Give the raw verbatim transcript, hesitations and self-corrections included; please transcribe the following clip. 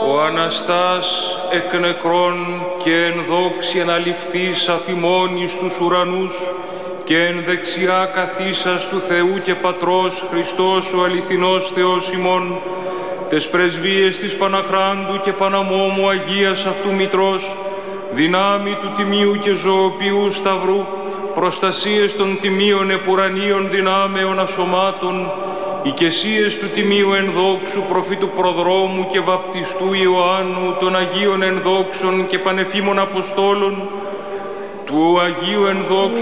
ο Αναστάς εκ νεκρών και εν δόξη αναληφθείς αφημών εις τους ουρανούς και εν δεξιά καθίσας του Θεού και Πατρός Χριστός ο αληθινός Θεός ημών, τες πρεσβείες της Παναχράντου και Παναμόμου Αγίας αυτού Μητρός, δυνάμει του Τιμίου και Ζωοποιού Σταυρού, προστασίες των τιμίων επουρανίων δυνάμεων ασωμάτων, οικεσίες του Τιμίου ενδόξου προφήτου Προδρόμου και βαπτιστού Ιωάννου, των Αγίων ενδόξων και πανεφήμων Αποστόλων, του Αγίου ενδόξου